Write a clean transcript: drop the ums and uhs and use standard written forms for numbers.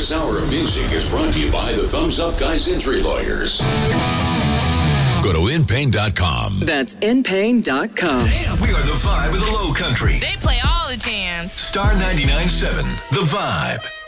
This hour of music is brought to you by the Thumbs Up Guys Injury Lawyers. Go to InPain.com. That's InPain.com. Damn, we are the vibe of the Low Country. They play all the jams. Star 99.7, The Vibe.